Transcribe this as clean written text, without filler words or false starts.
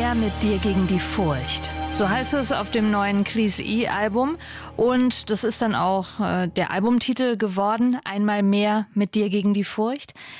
mehr mit dir gegen die Furcht. So heißt es auf dem neuen Cleese-E-Album. Und das ist dann auch der Albumtitel geworden. Einmal mehr mit dir gegen die Furcht.